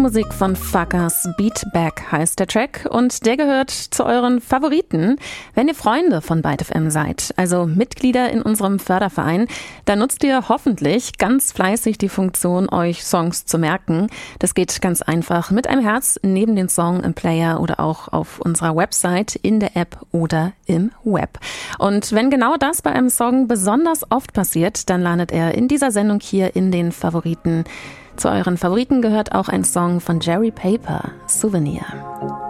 Popmusik von Fuckers, Beat Back heißt der Track und der gehört zu euren Favoriten. Wenn ihr Freunde von Byte FM seid, also Mitglieder in unserem Förderverein, dann nutzt ihr hoffentlich ganz fleißig die Funktion, euch Songs zu merken. Das geht ganz einfach mit einem Herz neben den Song im Player oder auch auf unserer Website, in der App oder im Web. Und wenn genau das bei einem Song besonders oft passiert, dann landet er in dieser Sendung hier in den Favoriten. Zu euren Favoriten gehört auch ein Song von Jerry Paper, Souvenir.